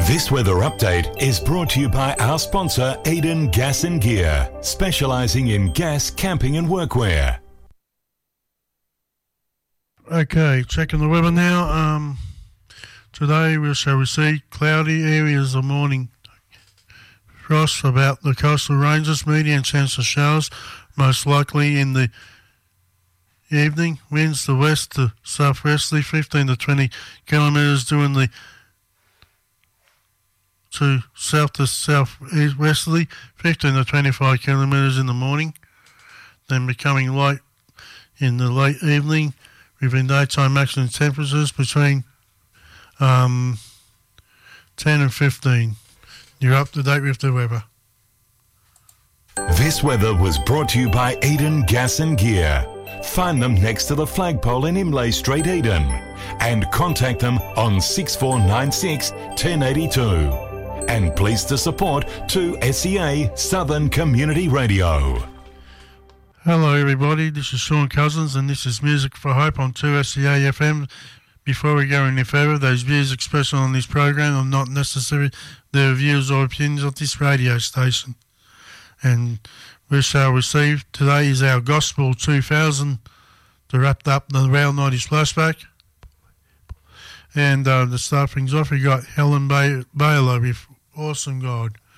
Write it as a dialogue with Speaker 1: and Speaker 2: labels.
Speaker 1: This weather update is brought to you by our sponsor, Eden Gas and Gear, specialising in gas, camping and workwear.
Speaker 2: Okay, checking the weather now. Today we shall receive cloudy areas of morning. Frost about the coastal ranges, medium chance of showers, most likely in the evening. Winds to west to southwesterly, 15 to 20 kilometres during the to south to southwesterly, 15 to 25 kilometres in the morning, then becoming light in the late evening, within daytime maximum temperatures between 10 and 15. You're up to date with the weather.
Speaker 1: This weather was brought to you by Eden Gas and Gear. Find them next to the flagpole in Imlay Street, Eden, and contact them on 6496 1082. And pleased to support 2SEA Southern Community Radio.
Speaker 2: Hello everybody, this is Sean Cousins and this is Music for Hope on 2SEA FM. Before we go any further, those views expressed on this program are not necessarily the views or opinions of this radio station. And we shall receive today is our Gospel 2000 to wrap up the Rail 90s flashback. And to start things off, we got Helen Baylor with Awesome God.